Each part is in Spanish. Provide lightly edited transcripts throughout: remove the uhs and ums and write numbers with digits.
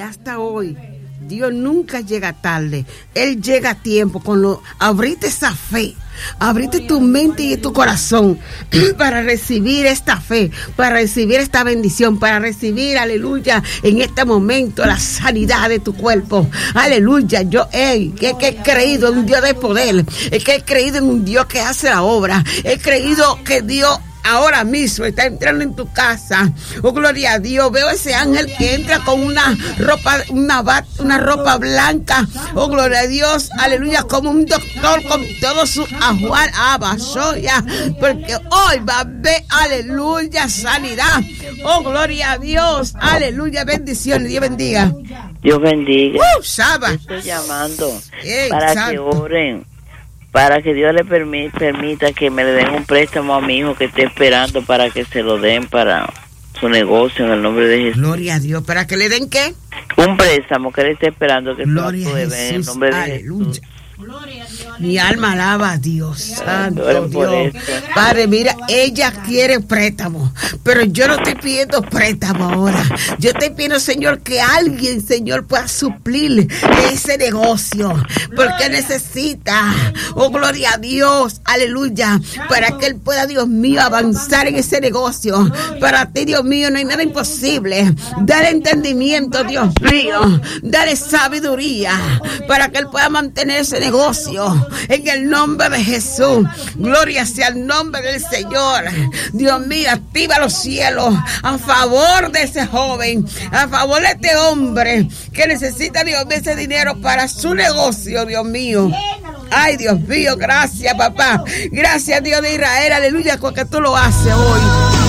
hasta hoy. Dios nunca llega tarde. Él llega a tiempo. Abrite esa fe. Abrite tu mente y tu corazón para recibir esta fe, para recibir esta bendición, para recibir, aleluya, en este momento la sanidad de tu cuerpo. Aleluya. Yo que he creído en un Dios de poder, que he creído en un Dios que hace la obra, he creído que Dios ahora mismo está entrando en tu casa. Oh, gloria a Dios. Veo ese ángel que entra con una ropa blanca. Oh, gloria a Dios. Aleluya. Como un doctor con todo su ajuar. Abasoya. Porque hoy va a haber, aleluya, sanidad. Oh, gloria a Dios. Aleluya. Bendiciones. Dios bendiga. Dios bendiga. Saba. Estoy llamando para que oren, para que Dios le permita que me le den un préstamo a mi hijo que esté esperando para que se lo den para su negocio en el nombre de Jesús. Gloria a Dios. ¿Para que le den qué? Un préstamo que él esté esperando que Gloria se lo den en el nombre de aleluya. Jesús. Mi alma alaba a Dios, santo Dios. Padre, mira, ella quiere préstamo, pero yo no estoy pidiendo préstamo ahora. Yo estoy pidiendo, Señor, que alguien, Señor, pueda suplir ese negocio, porque necesita, oh, gloria a Dios, aleluya, para que él pueda, Dios mío, avanzar en ese negocio. Para ti, Dios mío, no hay nada imposible. Dale entendimiento, Dios mío, dale sabiduría, para que él pueda mantener ese negocio. En el nombre de Jesús. Gloria sea el nombre del Señor. Dios mío, activa los cielos a favor de ese joven, a favor de este hombre que necesita, Dios mío, ese dinero para su negocio, Dios mío. Ay, Dios mío, gracias, papá. Gracias, Dios de Israel. Aleluya, porque tú lo haces hoy.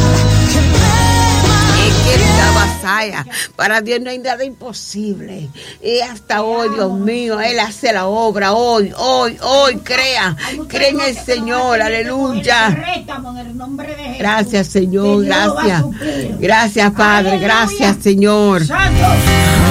Para Dios no hay nada imposible. Y hasta hoy, Dios mío, Él hace la obra. Hoy, crea en el Señor. Aleluya. Gracias, Señor. Gracias. Gracias, Padre. Gracias, Señor.